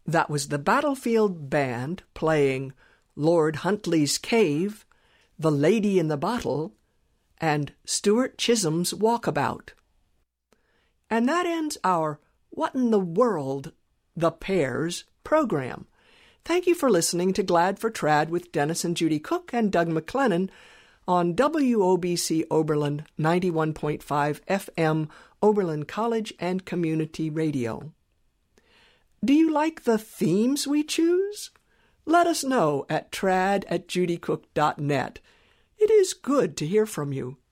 That was the Battlefield Band playing Lord Huntley's Cave, The Lady in the Bottle, and Stuart Chisholm's Walkabout. And that ends our What in the World, The Pairs program. Thank you for listening to Glad for Trad with Dennis and Judy Cook and Doug McLennan on WOBC Oberlin 91.5 FM, Oberlin College and Community Radio. Do you like the themes we choose? Let us know at trad@judycook.net. It is good to hear from you.